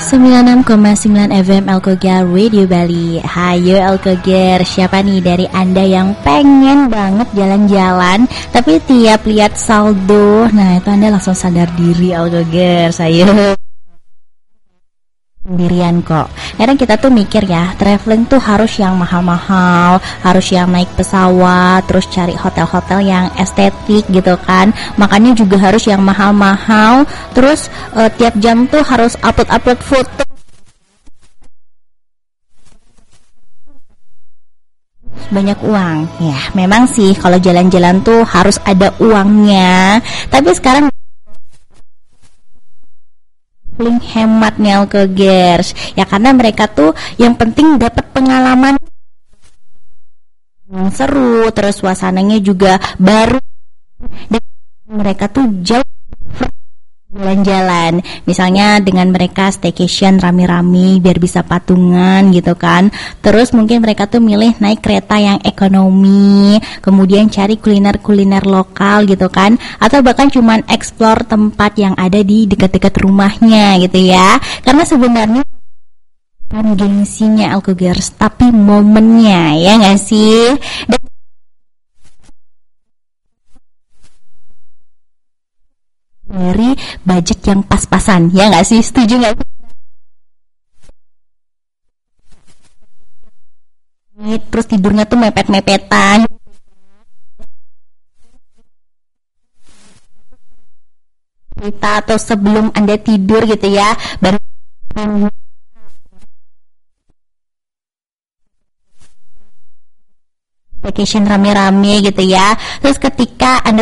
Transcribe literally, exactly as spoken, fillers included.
sembilan puluh enam koma sembilan F M Alkogar Radio Bali. Hayo Alkogar, siapa nih dari Anda yang pengen banget jalan-jalan tapi tiap lihat saldo, nah itu Anda langsung sadar diri Alkogar, saya sendirian kok. Kadang kita tuh mikir ya, traveling tuh harus yang mahal-mahal, harus yang naik pesawat, terus cari hotel-hotel yang estetik gitu kan. Makanya juga harus yang mahal-mahal, terus uh, tiap jam tuh harus upload-upload foto. Banyak uang. Ya, memang sih kalau jalan-jalan tuh harus ada uangnya. Tapi sekarang paling hemat nih Alkogers ya, karena mereka tuh yang penting dapat pengalaman yang seru, terus suasananya juga baru, dan mereka tuh jauh jalan-jalan, misalnya dengan mereka staycation rame-rame biar bisa patungan gitu kan. Terus mungkin mereka tuh milih naik kereta yang ekonomi, kemudian cari kuliner-kuliner lokal gitu kan, atau bahkan cuman explore tempat yang ada di dekat-dekat rumahnya gitu ya. Karena sebenarnya bukan gengsinya Alkogers, tapi momennya, ya nggak sih? Dan dari budget yang pas-pasan, ya nggak sih? Setuju nggak? Terus tidurnya tuh mepet-mepetan kita, atau sebelum Anda tidur gitu ya, baru vacation rame-rame gitu ya. Terus ketika Anda